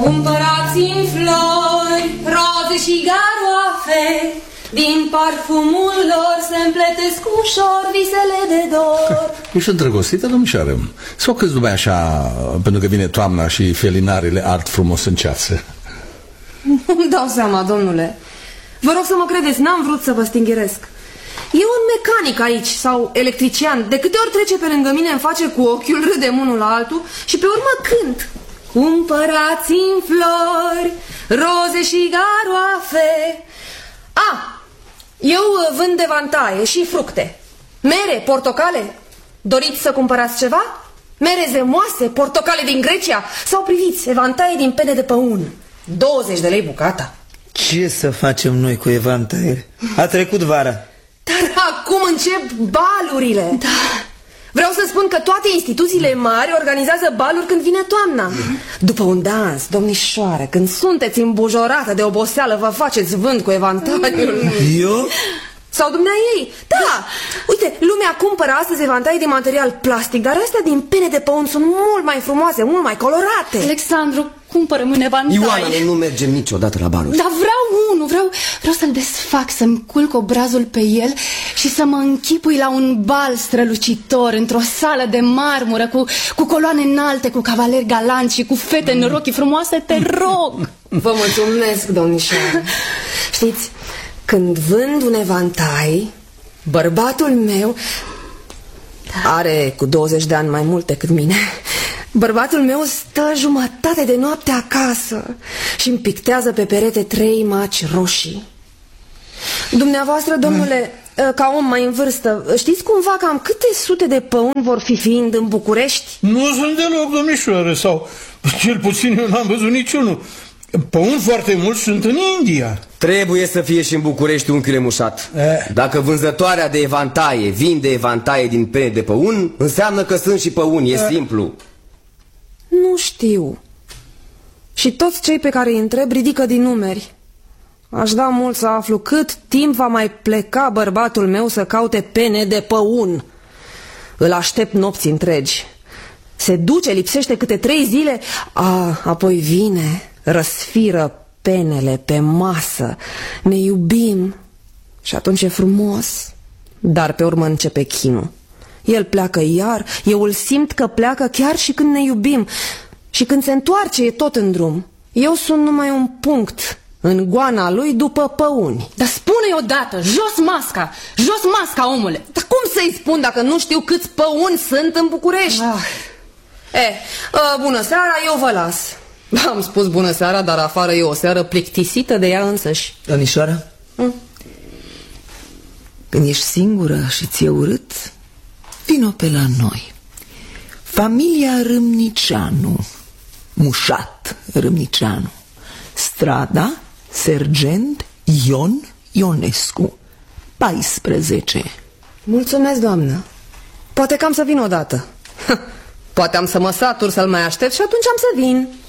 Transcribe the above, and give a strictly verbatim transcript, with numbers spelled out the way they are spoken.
Cumpărați-mi flori, roze și garoafe, din parfumul lor se împletesc ușor visele de dor. Ești îndrăgostită, domnișoară? Sau câți numai așa, pentru că vine toamna și felinarele ard frumos în ceață? Nu-mi dau seama, domnule. Vă rog să mă credeți, n-am vrut să vă stingeresc. E un mecanic aici, sau electrician. De câte ori trece pe lângă mine, îmi face cu ochiul, râdem unul la altul și pe urmă cânt. Cumpărați-mi flori, roze și garoafe. A, eu vând evantaie și fructe. Mere, portocale. Doriți să cumpărați ceva? Mere zemoase, portocale din Grecia. Sau priviți, evantaie din pene de păun, douăzeci de lei bucata. Ce să facem noi cu evantaiele? A trecut vara. Dar acum încep balurile. Da. Vreau să spun că toate instituțiile mari organizează baluri când vine toamna. După un dans, domnișoară, când sunteți îmbujorată de oboseală, vă faceți vânt cu evantaiul. Eu? Sau dumneaei. Da, uite, lumea cumpără astăzi evantaie de material plastic, dar astea din pene de păun sunt mult mai frumoase, mult mai colorate. Alexandru, cumpără-mi un evantai. Ioana, noi nu mergem niciodată la baluri. Dar vreau unul, vreau, vreau să-l desfac, să-mi culc obrazul pe el și să mă închipui la un bal strălucitor, într-o sală de marmură, cu, cu coloane înalte, cu cavaleri galanți și cu fete în rochii frumoase, te rog. Vă mulțumesc, domnișoară. Știți, când vând un evantai, bărbatul meu are cu douăzeci de ani mai mult decât mine. Bărbatul meu stă jumătate de noapte acasă și îmi pictează pe perete trei maci roșii. Dumneavoastră, domnule, ca om mai în vârstă, știți cumva cam câte sute de păuni vor fi fiind în București? Nu sunt deloc, domnișoare, sau cel puțin eu n-am văzut niciunul. Păuni foarte mulți sunt în India. Trebuie să fie și în București unchiule Mușat. eh. Dacă vânzătoarea de evantaie vinde evantaie din pene de păun, înseamnă că sunt și păuni, e eh. simplu. Nu știu. Și toți cei pe care îi întreb ridică din numeri. Aș da mult să aflu cât timp va mai pleca bărbatul meu să caute pene de păun. Îl aștept nopți întregi. Se duce, lipsește câte trei zile, a, apoi vine, răsfiră penele pe masă, ne iubim și atunci e frumos, dar pe urmă începe chinul. El pleacă iar, eu îl simt că pleacă chiar și când ne iubim. Și când se întoarce e tot în drum. Eu sunt numai un punct în goana lui după păuni. Dar spune-i odată, jos masca, jos masca, omule. Dar cum să-i spun dacă nu știu câți păuni sunt în București? Ah. Eh, bună seara, eu vă las. Am spus bună seara, dar afară e o seară plictisită de ea însăși. Domnișoară? Mm? Când ești singură și ți-e urât, vino pe la noi. Familia Râmniceanu, Mușat Râmniceanu, strada Sergent Ion Ionescu, paisprezece. Mulțumesc, doamnă. Poate că am să vin odată. Poate am să mă satur să-l mai aștept și atunci am să vin.